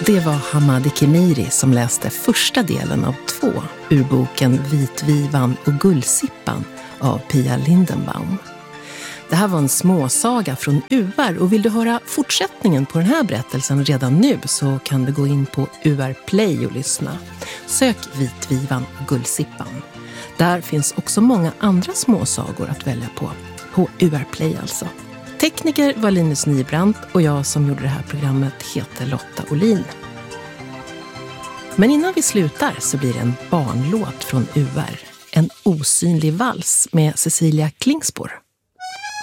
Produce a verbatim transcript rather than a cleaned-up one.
Det var Hamadi Kemiri som läste första delen av två ur boken Vitvivan och Gullsippan av Pia Lindenbaum. Det här var en småsaga från U R, och vill du höra fortsättningen på den här berättelsen redan nu så kan du gå in på U R Play och lyssna. Sök Vitvivan och Gullsippan. Där finns också många andra småsagor att välja på, på U R Play alltså. Tekniker var Linus Nybrandt och jag som gjorde det här programmet heter Lotta Olin. Men innan vi slutar så blir det en barnlåt från U R. En osynlig vals med Cecilia Klingspor.